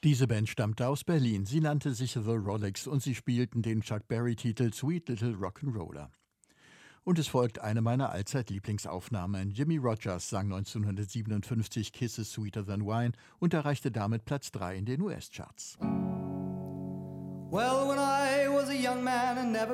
Diese Band stammte aus Berlin. Sie nannte sich The Rollicks und sie spielten den Chuck Berry-Titel Sweet Little Rock'n'Roller. Und es folgt eine meiner Allzeit-Lieblingsaufnahmen. Jimmie Rodgers sang 1957 Kisses Sweeter Than Wine und erreichte damit Platz 3 in den US-Charts. Well, when I was a young man and never